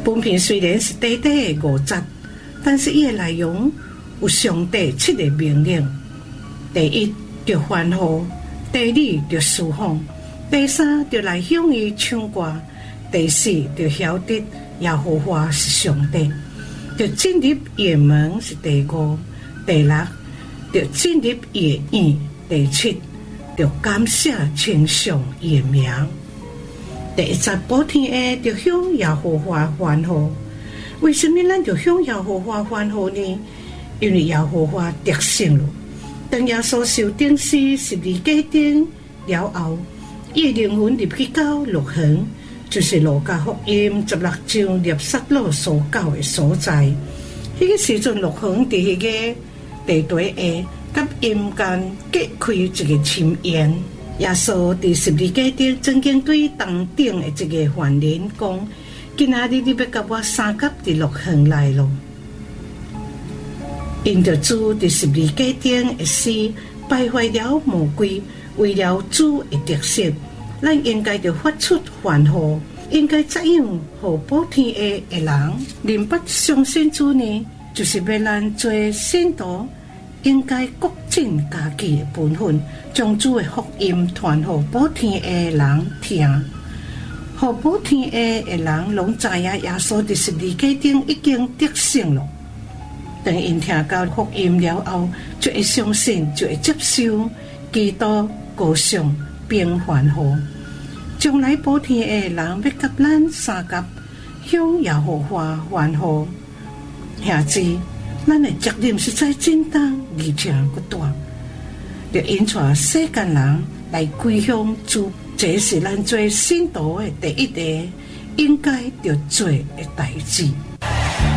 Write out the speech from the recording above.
本片虽然是短短的5集，但是伊的内容有上帝7个命令：第一，着欢呼；第二，着释放；第三，着来向伊唱歌；第四，着晓得耶和华是上帝；着进入伊的门是第5；第6，着进入伊的院；第7，着感谢称颂伊的名。第1集补天的，着向耶和华欢呼。为什么咱就向耶和华欢呼呢？因为耶和华得胜了。当耶稣受钉死12架钉了后，伊的灵魂入去到乐园，就是路加福音16章列撒罗所教的所在。迄个时阵，乐园伫迄个地底下，甲阴间隔开一个深渊。耶稣伫12架顶曾经对当顶的一个犯人讲：今仔日你要甲我三甲伫乐园来咯。因着主伫12架顶的死败坏了魔鬼，为了主的得胜，咱应该着发出欢呼，应该怎样互补天的人明白相信主呢？就是要咱做信徒，应该各尽家己的本分，将主的福音传予补天的人听。互补天的人拢知影耶稣伫12架顶已经得胜了。当因听到福音了后，就会相信，就会接受基督高尚并欢呼。将来补天的人要甲咱三甲向耶和华欢呼。兄姊，咱的责任实在真重，而且佫大，就引带世间人来归向主，这是咱做信徒的第一个应该要做的代志。